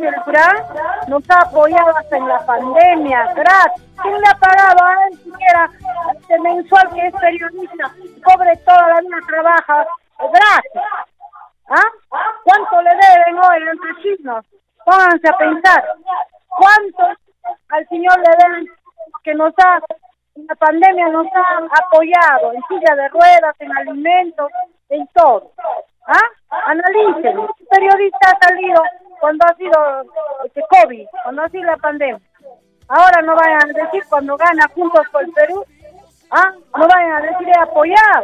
Ángel Durán nos ha apoyado hasta en la pandemia, gratis. ¿Quién le ha pagado a él siquiera este mensual que es periodista? Pobre, toda la vida trabaja gratis. ¿Ah? ¿Cuánto le deben hoy los vecinos? Pónganse a pensar. ¿Cuánto al señor le deben que nos ha, en la pandemia nos ha apoyado en silla de ruedas, en alimentos, en todo? ¿Ah? Analicen. Un periodista ha salido cuando ha sido COVID, cuando ha sido la pandemia. Ahora no vayan a decir cuando gana Juntos por el Perú, ¿ah? No vayan a decir he apoyado,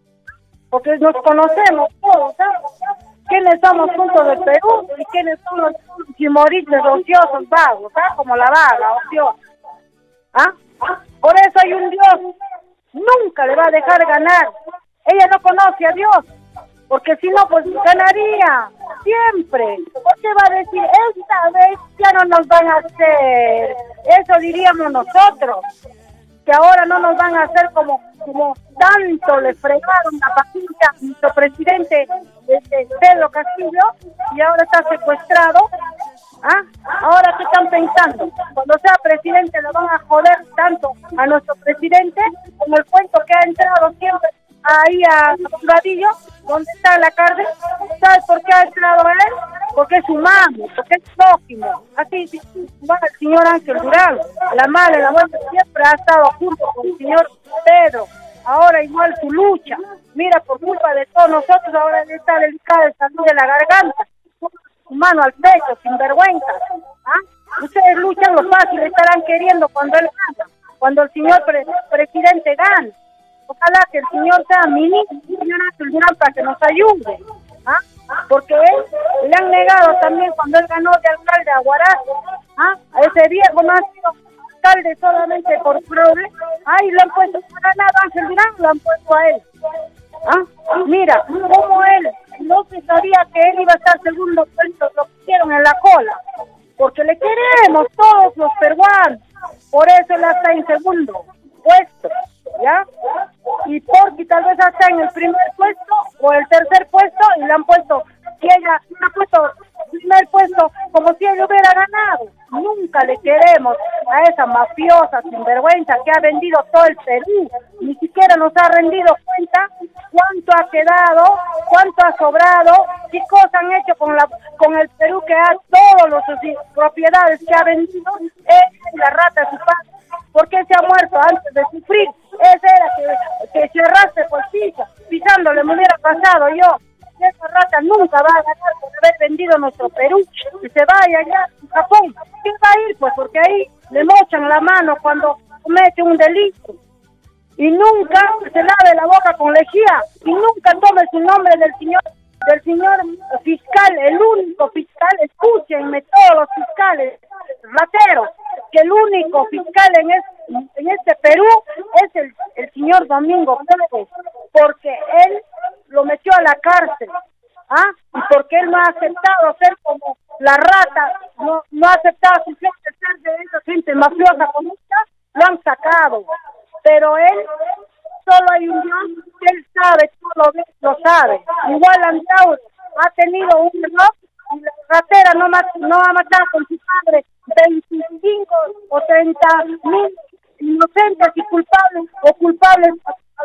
porque nos conocemos todos, ¿sabes? ¿Quiénes somos Juntos del Perú y quiénes son los chimoristas ociosos vagos, ¿ah? Como la vaga, ociosa? ¿Ah? Por eso hay un Dios, nunca le va a dejar ganar. Ella no conoce a Dios, porque si no, pues ganaría siempre. ¿Por qué va a decir, esta vez ya no nos van a hacer? Eso diríamos nosotros, que ahora no nos van a hacer como tanto le fregaron la paciencia a nuestro presidente Pedro Castillo, y ahora está secuestrado. ¿Ah? Ahora, ¿qué están pensando? Cuando sea presidente le van a joder tanto a nuestro presidente, como el cuento que ha entrado siempre ahí a Juzgadillo, donde está en la cárcel. ¿Sabes por qué ha entrado él? Porque es humano, porque es prójimo. Así va el señor Ángel Durán, la mala y la buena siempre ha estado junto con el señor Pedro. Ahora igual su lucha, mira, por culpa de todos nosotros ahora él está delicada de salud de la garganta, su mano al pecho, sin vergüenza. ¿Ah? Ustedes luchan lo fácil, estarán queriendo cuando él gana, cuando el señor presidente gana. Ojalá que el señor sea ministro, señor Ángel Durán, para que nos ayude. ¿Ah? Porque él le han negado también cuando él ganó de alcalde a Huaraz. ¿Ah? A ese viejo no ha sido alcalde solamente por fraude. Ahí lo han puesto, no ha ganado Ángel Durán, lo han puesto a él. ¿Ah? Mira, como él no se sabía que él iba a estar segundo puesto, lo pusieron en la cola, porque le queremos todos los peruanos, por eso él está en segundo puesto, ¿ya? Y porque tal vez está en el primer puesto o el tercer puesto y le han puesto, si ella le ha puesto primer puesto como si ella hubiera ganado. Nunca le queremos a esa mafiosa sinvergüenza que ha vendido todo el Perú. Ni siquiera nos ha rendido cuenta cuánto ha quedado, cuánto ha sobrado, qué cosas han hecho con el Perú, que ha todas las propiedades que ha vendido. La rata de su padre, ¿por qué se ha muerto antes de sufrir? Ese era que se arrastre por pisándole, me hubiera pasado yo. Esa rata nunca va a ganar por haber vendido nuestro Perú, que se vaya allá a Japón. ¿Quién va a ir? Pues porque ahí le mochan la mano cuando comete un delito. Y nunca se lave la boca con lejía, y nunca tome su nombre del señor fiscal, el único fiscal. Escúchenme todos los fiscales rateros, que el único fiscal en este Perú es el señor Domingo Pérez, porque él lo metió a la cárcel, ¿ah? Y porque él no ha aceptado ser como la rata, no ha aceptado ser de esa gente mafiosa corrupta, lo han sacado. Pero él, solo hay un Dios, que él sabe, todo lo sabe. Igual Antauro ha tenido un error, y la ratera no ha matado con su padre 25 o 30,000 inocentes y culpables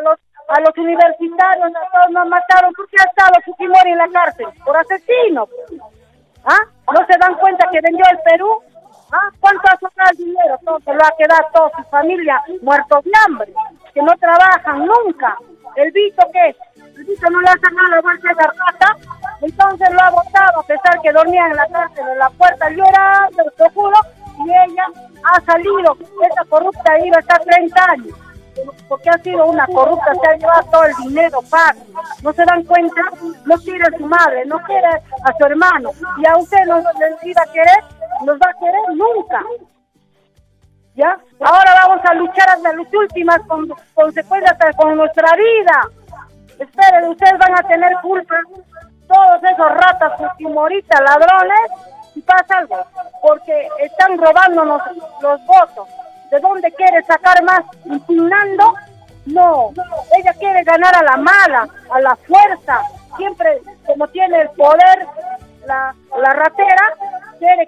a los universitarios, a todos nos mataron. ¿Por qué ha estado Fujimori en la cárcel? Por asesino. ¿Ah? ¿No se dan cuenta que vendió el Perú? ¿Ah? ¿Cuánto ha sobrado el dinero? Todo se lo ha quedado toda su familia muertos de hambre, que no trabajan nunca. ¿El Vito qué? El Vito no le ha sacado la bolsa de la rata, entonces lo ha botado, a pesar que dormía en la cárcel, en la puerta llorando, te juro, y ella ha salido. Esa corrupta iba a estar 30 años, porque ha sido una corrupta, se ha llevado todo el dinero pago. ¿No se dan cuenta? No quiere a su madre, no quiere a su hermano, y a usted no les iba a querer, nos va a querer nunca. ¿Ya? Ahora vamos a luchar hasta las últimas consecuencias con nuestra vida. Esperen, ustedes van a tener culpa, todos esos ratas, fujimoristas, ladrones, si pasa algo, porque están robándonos los votos. ¿De dónde quiere sacar más? ¿Impugnando? No, ella quiere ganar a la mala, a la fuerza. Siempre, como tiene el poder, la ratera, quiere